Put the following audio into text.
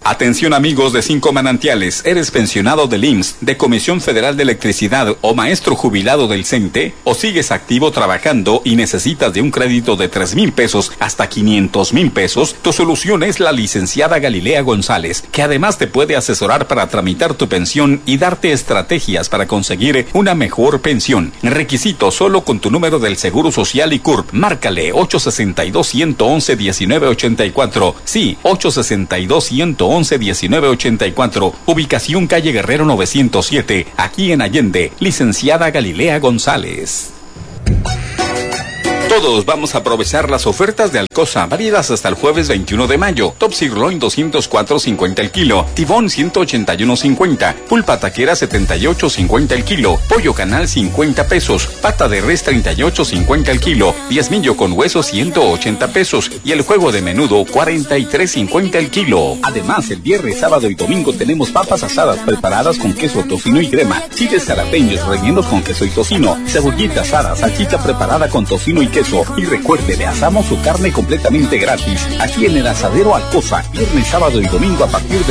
Atención amigos de Cinco Manantiales, ¿eres pensionado del IMSS, de Comisión Federal de Electricidad o maestro jubilado del CENTE? ¿O sigues activo trabajando y necesitas de un crédito de 3,000 pesos hasta 500,000 pesos? Tu solución es la licenciada Galilea González, que además te puede asesorar para tramitar tu pensión y darte estrategias para conseguir una mejor pensión. Requisito solo con tu número del Seguro Social y CURP. Márcale 862-111-1984. Sí, 862-111-1984. Ubicación calle Guerrero 907, aquí en Allende. Licenciada Galilea González. Todos vamos a aprovechar las ofertas de Alcosa, válidas hasta el jueves 21 de mayo. Top Sirloin 204.50 el kilo, Tibón 181.50, pulpa taquera 78.50 el kilo, pollo canal 50 pesos, pata de res 38.50 el kilo, diezmillo con hueso 180 pesos y el juego de menudo 43.50 el kilo. Además, el viernes, sábado y domingo tenemos papas asadas preparadas con queso, tocino y crema, chiles jalapeños rellenos con queso y tocino, cebollita asada, salchicha preparada con tocino y queso. Y recuerde, le asamos su carne completamente gratis aquí en el Asadero Alcosa, viernes, sábado y domingo a partir de